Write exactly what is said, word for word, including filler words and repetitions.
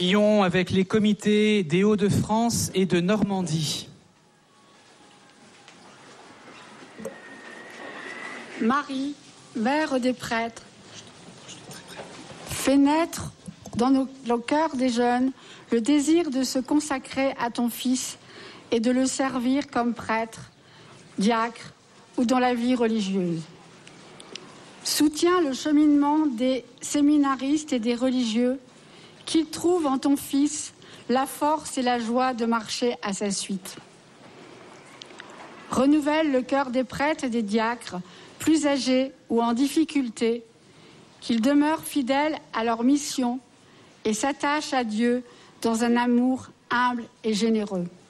Prions avec les comités des Hauts-de-France et de Normandie. Marie, mère des prêtres, fais naître dans nos, nos cœurs des jeunes le désir de se consacrer à ton Fils et de le servir comme prêtre, diacre ou dans la vie religieuse. Soutiens le cheminement des séminaristes et des religieux, qu'ils trouvent en ton Fils la force et la joie de marcher à sa suite. Renouvelle le cœur des prêtres et des diacres, plus âgés ou en difficulté, qu'ils demeurent fidèles à leur mission et s'attachent à Dieu dans un amour humble et généreux.